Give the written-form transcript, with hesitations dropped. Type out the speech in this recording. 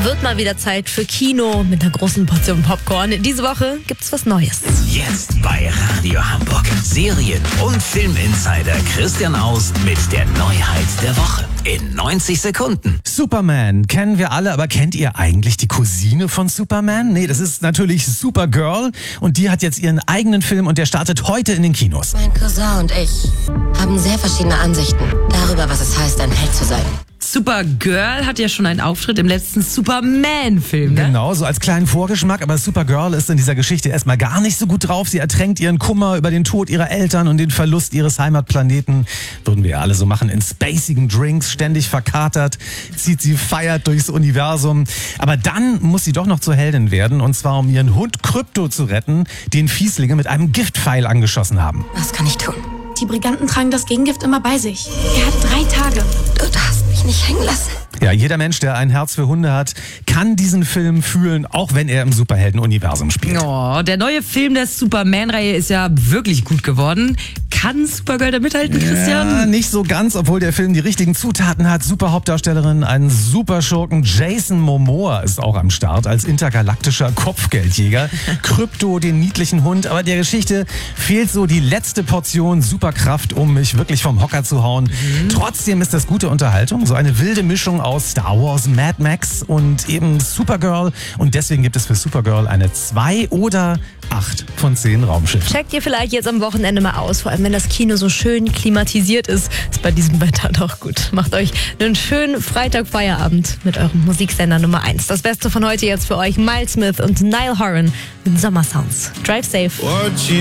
Wird mal wieder Zeit für Kino mit einer großen Portion Popcorn. Diese Woche gibt's was Neues. Jetzt bei Radio Hamburg. Serien- und Filminsider Christian Aust mit der Neuheit der Woche. In 90 Sekunden. Superman kennen wir alle, aber kennt ihr eigentlich die Cousine von Superman? Nee, das ist natürlich Supergirl und die hat jetzt ihren eigenen Film und der startet heute in den Kinos. Mein Cousin und ich haben sehr verschiedene Ansichten darüber, was es heißt, ein Held zu sein. Supergirl hat ja schon einen Auftritt im letzten Superman-Film, ne? Genau, so als kleinen Vorgeschmack, aber Supergirl ist in dieser Geschichte erstmal gar nicht so gut drauf. Sie ertränkt ihren Kummer über den Tod ihrer Eltern und den Verlust ihres Heimatplaneten. Würden wir ja alle so machen, in spacigen Drinks, ständig verkatert, zieht sie feiert durchs Universum. Aber dann muss sie doch noch zur Heldin werden, und zwar um ihren Hund Krypto zu retten, den Fieslinge mit einem Giftpfeil angeschossen haben. Was kann ich tun? Die Briganten tragen das Gegengift immer bei sich. Er hat 3 Tage. Du darfst mich nicht hängen lassen. Ja, jeder Mensch, der ein Herz für Hunde hat, kann diesen Film fühlen, auch wenn er im Superhelden-Universum spielt. Oh, der neue Film der Superman-Reihe ist ja wirklich gut geworden. Kann Supergirl da mithalten, Christian? Ja, nicht so ganz, obwohl der Film die richtigen Zutaten hat. Super Hauptdarstellerin, einen Superschurken. Jason Momoa ist auch am Start als intergalaktischer Kopfgeldjäger. Krypto, den niedlichen Hund. Aber der Geschichte fehlt so die letzte Portion Superkraft, um mich wirklich vom Hocker zu hauen. Trotzdem ist das gute Unterhaltung. So eine wilde Mischung aus Star Wars, Mad Max und eben Supergirl. Und deswegen gibt es für Supergirl eine 2 oder 8 von 10 Raumschiffen. Checkt ihr vielleicht jetzt am Wochenende mal aus, vor allem wenn das Kino so schön klimatisiert ist. Ist bei diesem Wetter doch gut. Macht euch einen schönen Freitag-Feierabend mit eurem Musiksender Nummer 1. Das Beste von heute jetzt für euch: Miles Smith und Niall Horan mit Sommersounds. Drive safe.